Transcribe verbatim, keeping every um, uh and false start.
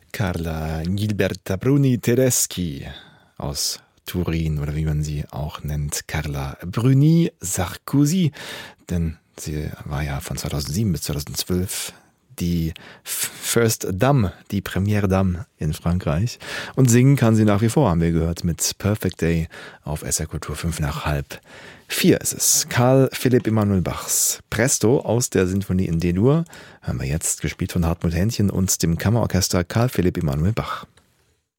Carla Gilberta Bruni Tedeschi aus Turin oder wie man sie auch nennt, Carla Bruni Sarkozy, denn sie war ja von zweitausendsieben bis zweitausendzwölf die First Dame, die Première Dame in Frankreich. Und singen kann sie nach wie vor, haben wir gehört, mit Perfect Day auf S R Kultur fünf nach halb vier ist es. Carl Philipp Emanuel Bachs Presto aus der Sinfonie in D-Dur haben wir jetzt gespielt von Hartmut Händchen und dem Kammerorchester Carl Philipp Emanuel Bach.